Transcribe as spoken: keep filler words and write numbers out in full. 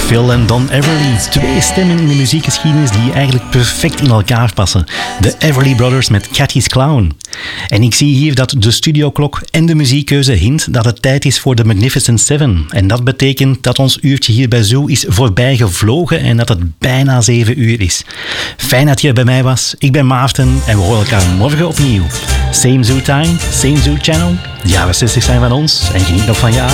Phil en Don Everly. Twee stemmen in de muziekgeschiedenis die eigenlijk perfect in elkaar passen. De Everly Brothers met Cathy's Clown. En ik zie hier dat de studioklok en de muziekkeuze hint dat het tijd is voor de Magnificent Seven. En dat betekent dat ons uurtje hier bij Zoo is voorbij gevlogen en dat het bijna zeven uur is. Fijn dat je bij mij was. Ik ben Maarten en we horen elkaar morgen opnieuw. Same Zoo time, same Zoo channel. De jaren zestig zijn van ons en geniet nog van je avond.